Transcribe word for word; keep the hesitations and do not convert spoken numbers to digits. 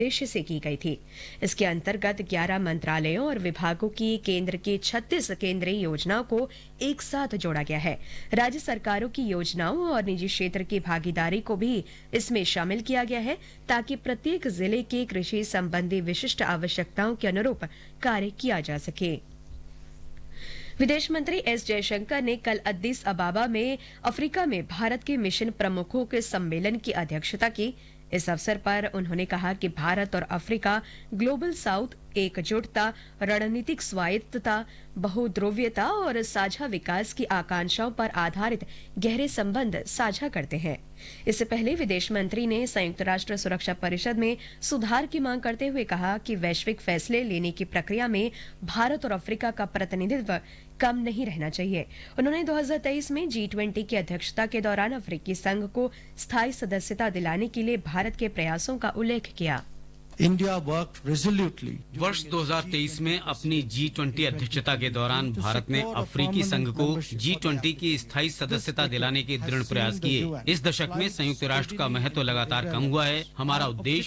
उद्देश्य से की गई थी। इसके अंतर्गत ग्यारह मंत्रालयों और विभागों की केंद्र की छत्तीस केंद्रीय योजनाओं को एक साथ जोड़ा गया है। राज्य सरकारों की योजनाओं और निजी क्षेत्र की भागीदारी को भी इसमें शामिल किया गया है, ताकि प्रत्येक जिले के कृषि संबंधी विशिष्ट आवश्यकताओं के अनुरूप कार्य किया जा सके। विदेश मंत्री एस जयशंकर ने कल अद्दीस अबाबा में अफ्रीका में भारत के मिशन प्रमुखों के सम्मेलन की अध्यक्षता की। इस अवसर पर उन्होंने कहा कि भारत और अफ्रीका ग्लोबल साउथ एकजुटता, रणनीतिक स्वायत्तता, बहुध्रुवीयता और साझा विकास की आकांक्षाओं पर आधारित गहरे संबंध साझा करते हैं। इससे पहले विदेश मंत्री ने संयुक्त राष्ट्र सुरक्षा परिषद में सुधार की मांग करते हुए कहा कि वैश्विक फैसले लेने की प्रक्रिया में भारत और अफ्रीका का प्रतिनिधित्व कम नहीं रहना चाहिए। उन्होंने दो हज़ार तेईस में जी ट्वेंटी की अध्यक्षता के दौरान अफ्रीकी संघ को स्थायी सदस्यता दिलाने के लिए भारत के प्रयासों का उल्लेख किया। India worked resolutely. वर्ष दो हज़ार तेईस में अपनी जी ट्वेंटी अध्यक्षता के दौरान भारत ने अफ्रीकी संघ को जी ट्वेंटी की स्थायी सदस्यता दिलाने के दृढ़ प्रयास किए। इस दशक में संयुक्त राष्ट्र का महत्व लगातार कम हुआ है। हमारा उद्देश्य